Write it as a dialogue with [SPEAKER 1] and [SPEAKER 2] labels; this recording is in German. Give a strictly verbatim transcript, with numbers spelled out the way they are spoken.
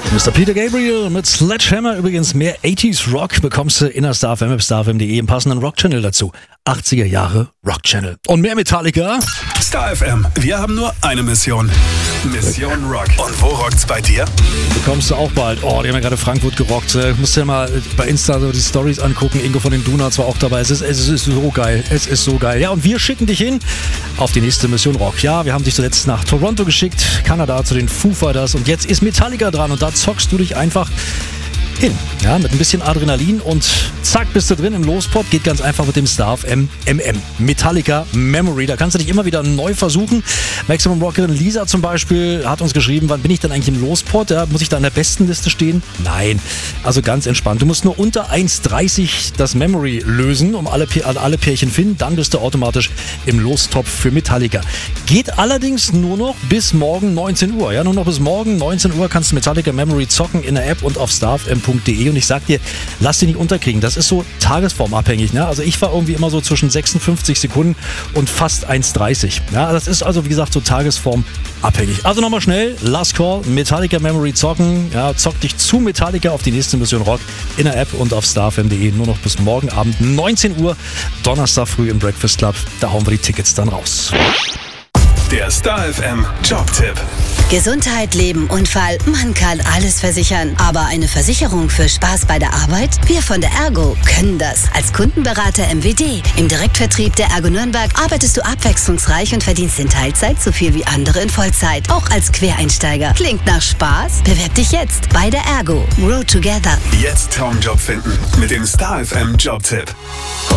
[SPEAKER 1] Mister Peter Gabriel mit Sledgehammer. Übrigens mehr achtziger Rock bekommst du in der Star F M, star f m punkt d e im passenden Rock-Channel dazu. achtziger Jahre Rock-Channel. Und mehr Metallica.
[SPEAKER 2] Star F M, wir haben nur eine Mission. Mission Rock. Und wo rockt's bei dir?
[SPEAKER 1] Bekommst du auch bald. Oh, die haben ja gerade Frankfurt gerockt. Äh, musst dir mal bei Insta so die Stories angucken. Ingo von den Donuts war auch dabei. Es ist, es ist so geil. Es ist so geil. Ja, und wir schicken dich hin auf die nächste Mission Rock. Ja, wir haben dich zuletzt nach Toronto geschickt, Kanada zu den Foo Fighters. Und jetzt ist Metallica dran und da zockst du dich einfach hin. Ja, mit ein bisschen Adrenalin und zack, bist du drin im Lospot. Geht ganz einfach mit dem Star F M M M. Metallica Memory. Da kannst du dich immer wieder neu versuchen. Maximum Rockerin Lisa zum Beispiel hat uns geschrieben, wann bin ich denn eigentlich im Lospot? Ja, muss ich da in der besten Liste stehen? Nein. Also ganz entspannt. Du musst nur unter eins dreißig das Memory lösen, um alle, alle Pärchen finden. Dann bist du automatisch im Lostopf für Metallica. Geht allerdings nur noch bis morgen neunzehn Uhr. Ja, nur noch bis morgen neunzehn Uhr kannst du Metallica Memory zocken in der App und auf star f m punkt d e. Und ich sag dir, lass dich nicht unterkriegen. Das ist so tagesformabhängig. Ne? Also ich war irgendwie immer so zwischen sechsundfünfzig Sekunden und fast eins dreißig. Ja, das ist also wie gesagt so tagesformabhängig. Also nochmal schnell, Last Call, Metallica Memory zocken. Ja, zock dich zu Metallica auf die nächste Mission Rock in der App und auf star f m punkt d e. Nur noch bis morgen Abend neunzehn Uhr, Donnerstag früh im Breakfast Club. Da hauen wir die Tickets dann raus.
[SPEAKER 2] Der Star F M Jobtipp.
[SPEAKER 3] Gesundheit, Leben, Unfall, man kann alles versichern. Aber eine Versicherung für Spaß bei der Arbeit? Wir von der Ergo können das. Als Kundenberater M W D im Direktvertrieb der Ergo Nürnberg arbeitest du abwechslungsreich und verdienst in Teilzeit so viel wie andere in Vollzeit. Auch als Quereinsteiger. Klingt nach Spaß? Bewerb dich jetzt bei der Ergo. Grow together.
[SPEAKER 2] Jetzt Traumjob finden mit dem Star F M Jobtipp.